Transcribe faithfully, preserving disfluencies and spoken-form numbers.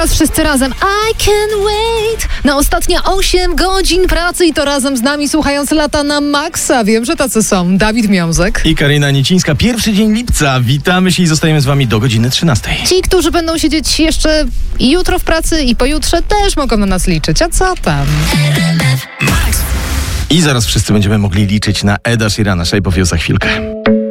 teraz wszyscy razem. I can't wait na ostatnie osiem godzin pracy i to razem z nami, słuchając Lata na maksa. Wiem, że tacy są. Dawid Miązek i Karina Niecińska. Pierwszy dzień lipca. Witamy się i zostajemy z wami do godziny trzynastej. Ci, którzy będą siedzieć jeszcze i jutro w pracy i pojutrze, też mogą na nas liczyć. A co tam? I zaraz wszyscy będziemy mogli liczyć na Eda Sheerana. Shape of You za chwilkę.